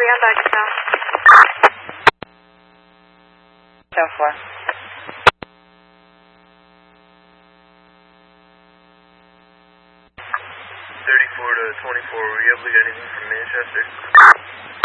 on Dogtown. So far. 34 to 24, were you able to get anything from Manchester?